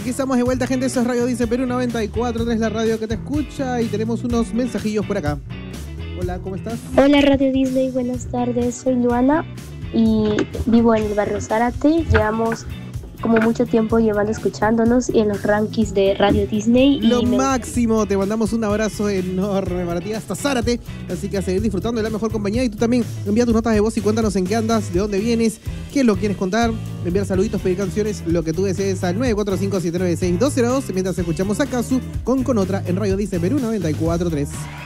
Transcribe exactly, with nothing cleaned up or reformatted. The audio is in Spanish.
aquí estamos de vuelta, gente. Eso es Radio Disney Perú noventa y cuatro punto tres, la radio que te escucha. Y tenemos unos mensajillos por acá. Hola, ¿cómo estás? Hola Radio Disney, buenas tardes. Soy Luana y vivo en el barrio Zárate. Llevamos como mucho tiempo llevando escuchándonos y en los rankings de Radio Disney. Lo y me... máximo, te mandamos un abrazo enorme para ti hasta Zárate. Así que a seguir disfrutando de la mejor compañía. Y tú también envía tus notas de voz y cuéntanos en qué andas, de dónde vienes, qué lo quieres contar, enviar saluditos, pedir canciones, lo que tú desees al nueve cuatro cinco siete nueve seis dos cero dos mientras escuchamos a Kazu con Con Otra en Radio Disney Perú noventa y cuatro punto tres.